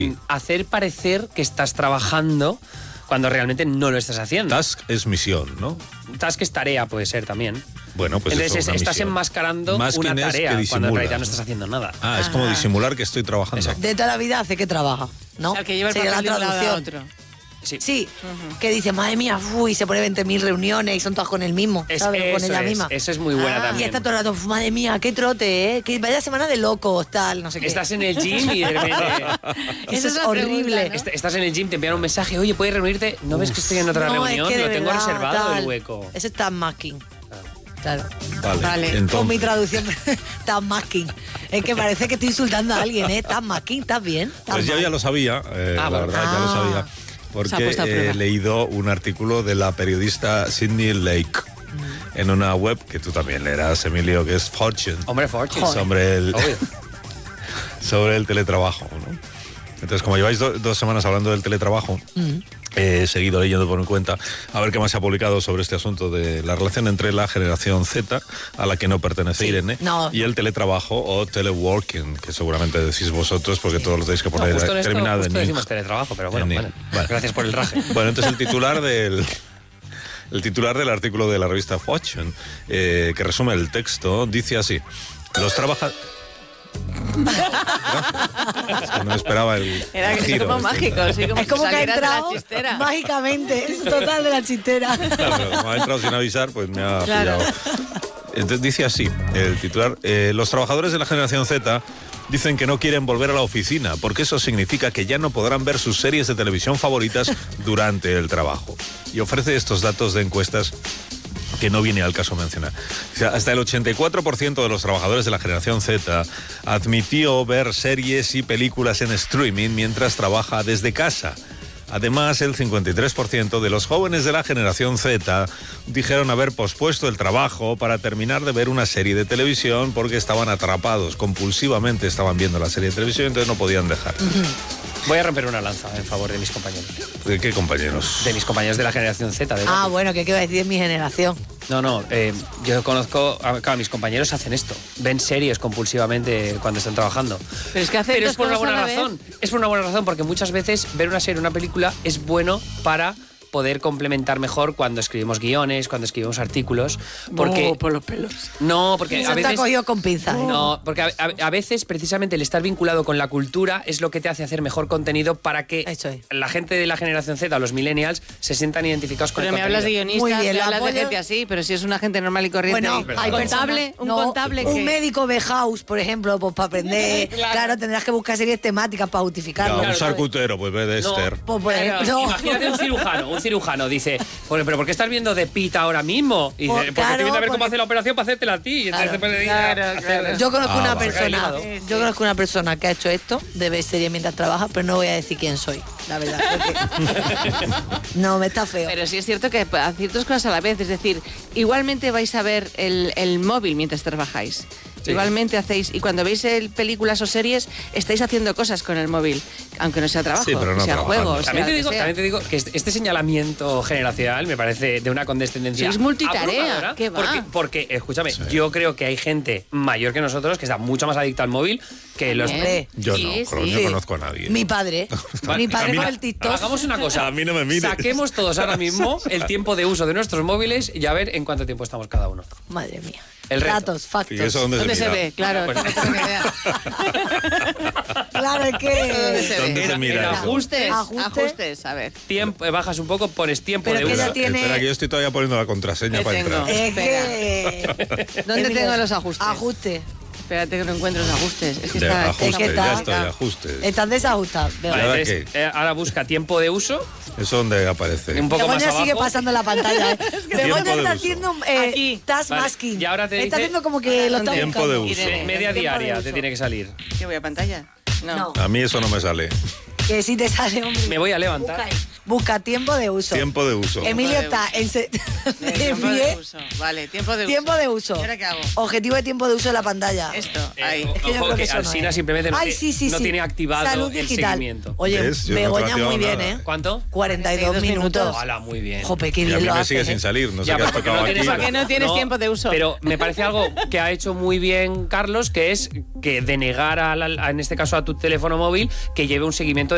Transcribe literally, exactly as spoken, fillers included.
hacer parecer que estás trabajando cuando realmente no lo estás haciendo. Task es misión, ¿no? Task es tarea, puede ser también. Bueno, pues entonces eso es una estás misión. enmascarando Masking una es tarea que cuando en realidad disimulas, no estás haciendo nada. Ah, es como disimular que estoy trabajando. Exacto. De toda la vida hace que trabaja, ¿no? O sea, que lleva el Sería papel la de un lado a traducción. otro. Sí. Sí, uh-huh. Que dice, madre mía, uy, se pone veinte mil reuniones y son todas con el mismo, Es, ¿sabes? eso Con ella es, misma. Eso es muy buena Y también. está todo el rato, madre mía, qué trote, ¿eh? Que vaya semana de locos, tal, no sé qué. Estás en el gym y de repente... Eso es es la horrible. pregunta, ¿no? Est- Estás en el gym, te envían un mensaje, oye, ¿puedes reunirte? ¿No ves que estoy en otra No, reunión? es que de Lo tengo verdad, reservado tal. el hueco. Ese es task-masking. Claro. Vale, Vale, entonces, Con mi traducción, task-masking. Es que parece que estoy insultando a alguien, ¿eh? Task-masking, ¿estás bien? pues yo ya lo sabía, eh, Ah, la bueno. verdad, ya lo Ah. sabía. Se ha Porque puesto a he prueba. leído un artículo de la periodista Sydney Lake en una web que tú también leerás, Emilio, que es Fortune. Hombre, Fortune. Sobre el, Obvio. sobre el teletrabajo, ¿no? Entonces, como lleváis do- dos semanas hablando del teletrabajo, he seguido leyendo por mi cuenta a ver qué más se ha publicado sobre este asunto de la relación entre la generación Z, a la que no pertenece Sí. Irene, No. y el teletrabajo o teleworking, que seguramente decís vosotros porque todos lo tenéis que No, poner justo en esto, terminado justo en decimos teletrabajo, pero bueno, en- bueno. vale. Gracias por el raje. Bueno, entonces el titular del el titular del artículo de la revista Fortune, eh, que resume el texto, dice así: los trabajadores... Es que no esperaba el Era que es giro, como este. mágico, sí, como Es como si que ha salieras de la entrado chistera. mágicamente, es total de la chistera. Claro, pero como ha entrado sin avisar, pues me ha Claro. pillado. Entonces dice así, el titular: eh, los trabajadores de la generación Z dicen que no quieren volver a la oficina porque eso significa que ya no podrán ver sus series de televisión favoritas durante el trabajo. Y ofrece estos datos de encuestas que no viene al caso mencionar. O sea, hasta el ochenta y cuatro por ciento de los trabajadores de la generación Z admitió ver series y películas en streaming mientras trabaja desde casa. Además, el cincuenta y tres por ciento de los jóvenes de la generación Z dijeron haber pospuesto el trabajo para terminar de ver una serie de televisión porque estaban atrapados, compulsivamente estaban viendo la serie de televisión, entonces no podían dejar. Voy a romper una lanza en favor de mis compañeros. ¿De qué, compañeros? De mis compañeros de la generación Z. De Ah, bueno, ¿qué iba a decir de mi generación? No, no, eh, yo conozco, a- claro, mis compañeros hacen esto, ven series compulsivamente cuando están trabajando. Pero es que hacen Pero dos es por una cosas a buena la vez. razón, es por una buena razón, porque muchas veces ver una serie o una película es bueno para poder complementar mejor cuando escribimos guiones, cuando escribimos artículos, porque... Oh, por los pelos. No, porque Eso a te ha veces... cogido con pinzas. ¿eh? No, porque a, a- a veces precisamente el estar vinculado con la cultura es lo que te hace hacer mejor contenido para que Eso es. la gente de la generación Z, los millennials, se sientan identificados con Pero el me hablas de contenido. guionistas, Muy bien, me lo hablas de apoyo. gente así, pero si es una gente normal y corriente. Bueno, y- hay un personas- contable, un no, contable un que... médico de house, por ejemplo, pues para aprender. Claro. claro. tendrás que buscar series temáticas para justificarlo. Ya, un Claro, charcutero, pues ve de No. Esther. Pues, por Claro. ejemplo, Imagínate un cirujano, un cirujano dice, bueno, pero ¿por qué estás viendo de Pita ahora mismo? Y dice, Pues, porque claro, estoy viendo a ver cómo porque- hace la operación para hacértela a ti. Y entonces Claro, te puedes ir claro, a hacer- claro. yo conozco Ah, una vale. persona, Sí, sí. yo conozco una persona que ha hecho esto, de ver series mientras trabaja, pero no voy a decir quién soy, la verdad. porque- no, me está feo. Pero sí es cierto que hacéis dos cosas a la vez, es decir, igualmente vais a ver el, el móvil mientras trabajáis. Sí. Igualmente hacéis, y cuando veis el, películas o series, estáis haciendo cosas con el móvil, aunque no sea trabajo, Sí, pero no sea trabajando. juego, sea También te, lo que digo, sea. también te digo que este, este señalamiento generacional me parece de una condescendencia. Sois multitarea, abrumadora, ¿qué va? Porque, porque, escúchame, yo creo que hay gente mayor que nosotros que está mucho más adicta al móvil que los. También. Yo Sí, no, sí. pero yo Sí. conozco a nadie. Mi padre, Vale, mi padre a mí con no- el TikTok. Hagamos una cosa. A mí no me mires. Saquemos todos ahora mismo el tiempo de uso de nuestros móviles y a ver en cuánto tiempo estamos cada uno. Madre mía. El reto. Datos, factos. ¿Y eso dónde, ¿Dónde se mira? ve? Claro, Pues- no tengo ni idea. Claro, es ¿Dónde que. se ¿Dónde ve? se mira en eso? ajustes, Ajuste. Ajustes, a ver. tiempo, eh, bajas un poco, pones tiempo Pero de que uso. ya tiene- Espera, que yo estoy todavía poniendo la contraseña ¿Qué para tengo? entrar. Es que. ¿Dónde Emilio, tengo los ajustes? Ajuste. Espérate que no encuentro los ajustes. Es que De está, ajustes, es que ya está- estoy, ajustes. Están desajustados. Vale. Venga. ¿Y ahora Entonces, qué? eh, ahora busca tiempo de uso, ¿Eso dónde aparece? un poco más Begoña abajo. sigue pasando la pantalla. ¿eh? Begoña Tiempo de está uso. haciendo eh, Aquí. task Vale, masking. y ahora te Está dice- haciendo como que lo está Tiempo buscando. de uso. Irene. Media Tiempo de diaria uso. te tiene que salir. ¿Qué voy a pantalla? No. No. A mí eso no me sale. Que si te sale un... Me voy a levantar. Busca, ahí. Busca tiempo de uso. Tiempo de uso. Emilio de está uso. en se... Eh, de tiempo de pie. uso. Vale, tiempo de uso. Tiempo de uso. ¿Y ahora qué hago? Objetivo de tiempo de uso de la pantalla. Esto, Eh, ahí. o- Es que yo Ojo creo que que eso no Alsina es. simplemente no, Ay, te- sí, sí, no sí. tiene activado Salud el digital. seguimiento. Oye, ¿Ves? Yo no he Begoña activado muy bien, nada. ¿eh? ¿Cuánto? cuarenta y dos cuarenta y dos minutos. Hola, muy bien. Jope, qué Y a bien mí lo me hace, sigue ¿eh? sin salir. No sé Ya, qué has porque tocado no aquí. tienes- Porque no tienes tiempo de uso. Pero me parece algo que ha hecho muy bien Carlos, que es que denegar, a la- a- en este caso a tu teléfono móvil, que lleve un seguimiento de